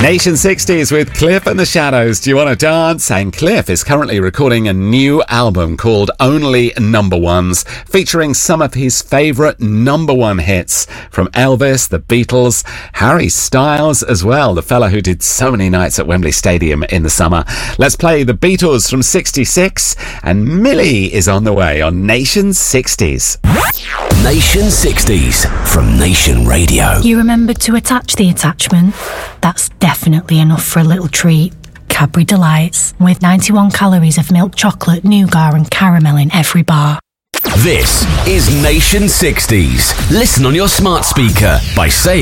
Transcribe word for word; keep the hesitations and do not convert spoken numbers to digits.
Nation sixties with Cliff and the Shadows. Do you want to dance? And Cliff is currently recording a new album called Only Number Ones, featuring some of his favourite number one hits from Elvis, the Beatles, Harry Styles as well, the fella who did so many nights at Wembley Stadium in the summer. Let's play the Beatles from sixty-six, and Millie is on the way on Nation sixties. Nation sixties from Nation Radio. You remembered to attach the attachment? That's definitely enough for a little treat. Cadbury Delights, with ninety-one calories of milk chocolate, nougat and caramel in every bar. This is Nation sixties. Listen on your smart speaker by saying